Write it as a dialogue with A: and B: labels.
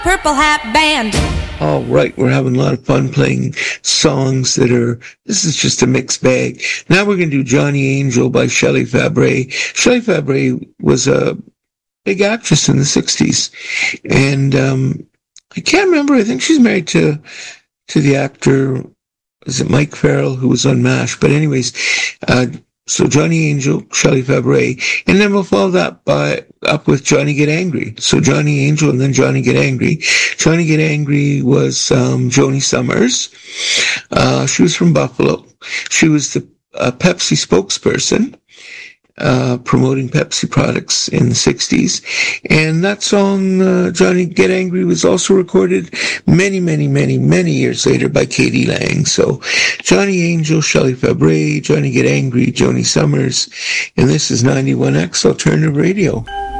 A: Purple Hat Band.
B: All right, we're having a lot of fun playing songs this is just a mixed bag. Now we're going to do Johnny Angel by Shelley Fabares. Shelley Fabares was a big actress in the 60s. And I can't remember, I think she's married to the actor, is it Mike Farrell, who was on MASH? But anyways, so Johnny Angel, Shelley Fabares, and then we'll follow that up with Johnny Get Angry. So Johnny Angel and then Johnny Get Angry. Johnny Get Angry was Joni Summers. She was from Buffalo. She was the Pepsi spokesperson, promoting Pepsi products in the 60s. And that song, Johnny Get Angry, was also recorded many, many, many, many years later by Katie Lang. So Johnny Angel, Shelley Fabares, Johnny Get Angry, Joni Summers, and this is 91X Alternative Radio.